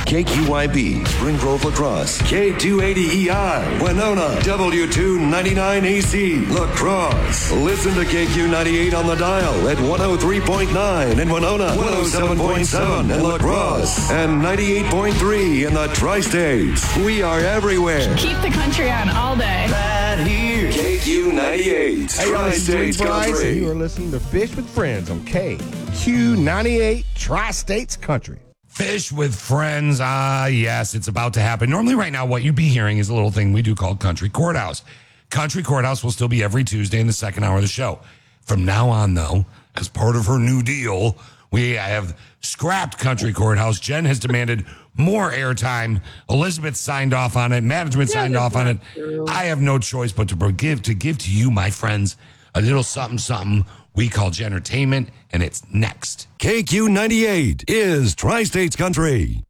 KQYB, Spring Grove La Crosse, K280EI, Winona, W299AC, La Crosse. Listen to KQ98 on the dial at 103.9 in Winona, 107.7 in La Crosse, and 98.3 in the Tri-States. We are everywhere. Keep the country on all day. Right here, KQ98, Tri-States Country. You are listening to Fish with Friends on KQ98, Tri-States Country. Fish with Friends. Yes, it's about to happen. Normally right now, what you'd be hearing is a little thing we do called Country Courthouse. Country Courthouse will still be every Tuesday in the second hour of the show. From now on, though, as part of her new deal, we have scrapped Country Courthouse. Jen has demanded more airtime. Elizabeth signed off on it. Management signed off on it. I have no choice but to give to you, my friends, a little something we call Jentertainment, and it's next. KQ98 is Tri-States Country.